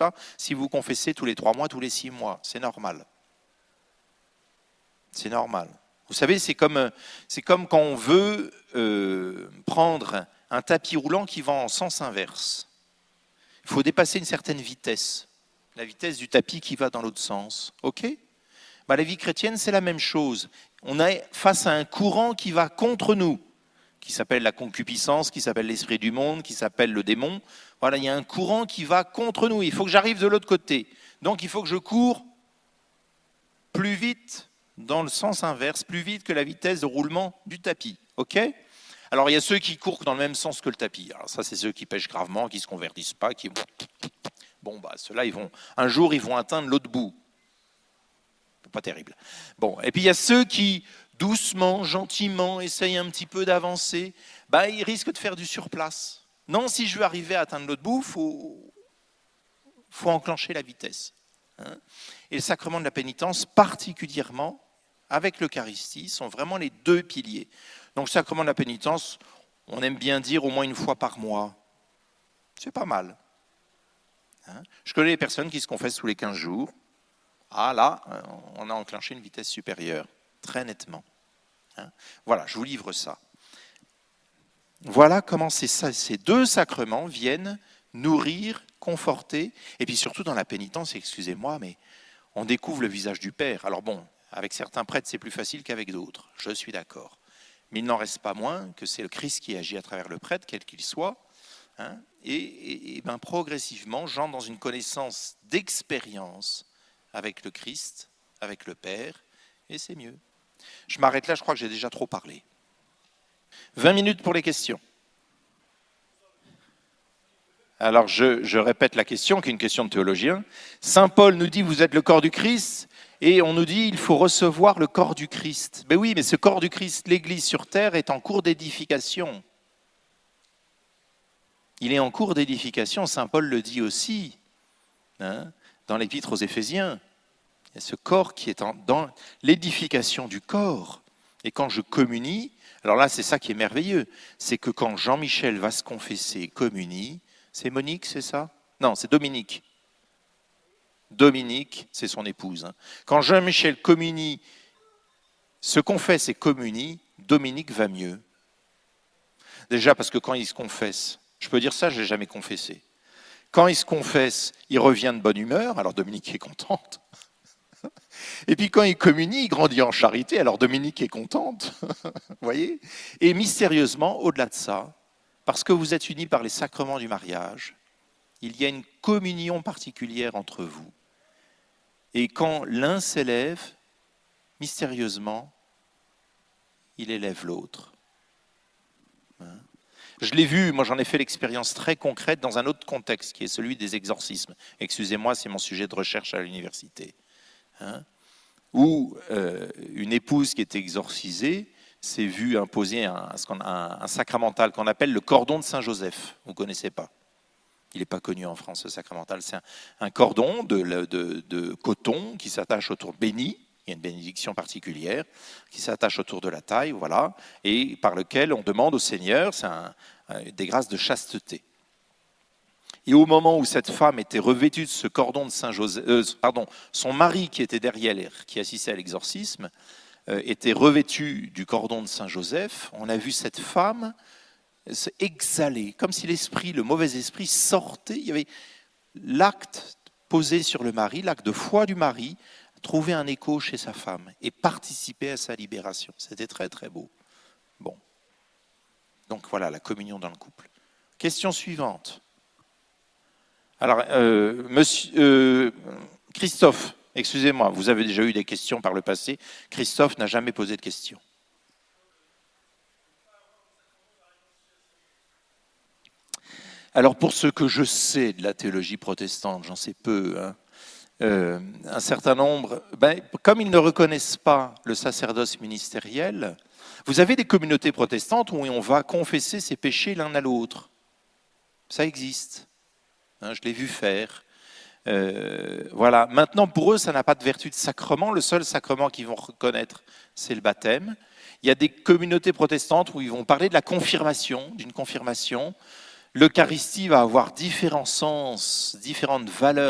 pas si vous confessez tous les 3 mois, tous les 6 mois. C'est normal. C'est normal. Vous savez, c'est comme quand on veut prendre un tapis roulant qui va en sens inverse. Il faut dépasser une certaine vitesse. La vitesse du tapis qui va dans l'autre sens. OK ? La vie chrétienne, c'est la même chose. On est face à un courant qui va contre nous, qui s'appelle la concupiscence, qui s'appelle l'esprit du monde, qui s'appelle le démon. Voilà, il y a un courant qui va contre nous. Il faut que j'arrive de l'autre côté. Donc, il faut que je cours plus vite, dans le sens inverse, plus vite que la vitesse de roulement du tapis. OK ? Alors, il y a ceux qui courent dans le même sens que le tapis. Alors, ça, c'est ceux qui pêchent gravement, qui ne se convertissent pas, qui... Bon, ceux-là, un jour, ils vont atteindre l'autre bout. Pas terrible. Bon, et puis il y a ceux qui, doucement, gentiment, essayent un petit peu d'avancer. Ils risquent de faire du surplace. Non, si je veux arriver à atteindre l'autre bout, faut enclencher la vitesse. Et le sacrement de la pénitence, particulièrement avec l'Eucharistie, sont vraiment les 2 piliers. Donc le sacrement de la pénitence, on aime bien dire au moins une fois par mois. C'est pas mal. Je connais des personnes qui se confessent tous les 15 jours. Ah là, on a enclenché une vitesse supérieure, très nettement. Voilà, je vous livre ça. Voilà comment ces 2 sacrements viennent nourrir, conforter, et puis surtout dans la pénitence, excusez-moi, mais on découvre le visage du Père. Alors bon, avec certains prêtres, c'est plus facile qu'avec d'autres, je suis d'accord. Mais il n'en reste pas moins que c'est le Christ qui agit à travers le prêtre, quel qu'il soit, et progressivement, j'entre dans une connaissance d'expérience avec le Christ, avec le Père, et c'est mieux. Je m'arrête là, je crois que j'ai déjà trop parlé. 20 minutes pour les questions. Alors je répète la question, qui est une question de théologien. Saint Paul nous dit, vous êtes le corps du Christ, et on nous dit, il faut recevoir le corps du Christ. Ben oui, mais ce corps du Christ, l'Église sur terre, est en cours d'édification. Il est en cours d'édification, Saint Paul le dit aussi, dans l'épître aux Éphésiens. Il y a ce corps qui est dans l'édification du corps. Et quand je communie, alors là, c'est ça qui est merveilleux, c'est que quand Jean-Michel va se confesser, communie, c'est Monique, c'est ça ? Non, c'est Dominique. Dominique, c'est son épouse. Quand Jean-Michel communie, se confesse et communie, Dominique va mieux. Déjà parce que quand il se confesse, je peux dire ça, je ne l'ai jamais confessé. Quand il se confesse, il revient de bonne humeur, alors Dominique est contente. Et puis quand il communie, il grandit en charité, alors Dominique est contente. Vous voyez ? Et mystérieusement, au-delà de ça, parce que vous êtes unis par les sacrements du mariage, il y a une communion particulière entre vous. Et quand l'un s'élève, mystérieusement, il élève l'autre. Je l'ai vu, moi j'en ai fait l'expérience très concrète dans un autre contexte, qui est celui des exorcismes. Excusez-moi, c'est mon sujet de recherche à l'université. Où une épouse qui était exorcisée s'est vue imposer un sacramental qu'on appelle le cordon de Saint-Joseph. Vous ne connaissez pas. Il n'est pas connu en France, ce sacramental. C'est un cordon de coton qui s'attache autour béni. Il y a une bénédiction particulière qui s'attache autour de la taille, voilà, et par lequel on demande au Seigneur, c'est des grâces de chasteté. Et au moment où cette femme était revêtue de ce cordon de Saint-Joseph, son mari qui était derrière elle, qui assistait à l'exorcisme, était revêtu du cordon de Saint-Joseph, on a vu cette femme se exhaler, comme si le mauvais esprit sortait. Il y avait l'acte posé sur le mari, l'acte de foi du mari, trouver un écho chez sa femme et participer à sa libération. C'était très très beau. Bon. Donc voilà, la communion dans le couple. Question suivante. Alors, Christophe, excusez-moi, vous avez déjà eu des questions par le passé. Christophe n'a jamais posé de questions. Alors, pour ce que je sais de la théologie protestante, j'en sais peu, un certain nombre, comme ils ne reconnaissent pas le sacerdoce ministériel, vous avez des communautés protestantes où on va confesser ses péchés l'un à l'autre. Ça existe. Je l'ai vu faire. Voilà. Maintenant, pour eux, ça n'a pas de vertu de sacrement. Le seul sacrement qu'ils vont reconnaître, c'est le baptême. Il y a des communautés protestantes où ils vont parler de la confirmation, d'une confirmation. L'Eucharistie va avoir différents sens, différentes valeurs.